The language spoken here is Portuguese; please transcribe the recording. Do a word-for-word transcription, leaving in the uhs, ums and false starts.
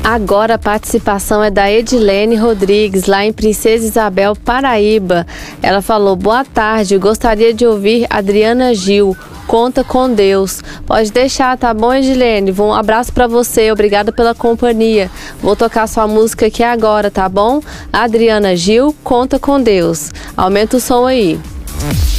Agora a participação é da Edilene Rodrigues, lá em Princesa Isabel, Paraíba. Ela falou: boa tarde, gostaria de ouvir Adriana Gil, Conta com Deus. Pode deixar, tá bom, Edilene? Um abraço pra você, obrigada pela companhia. Vou tocar sua música aqui agora, tá bom? Adriana Gil, Conta com Deus. Aumenta o som aí.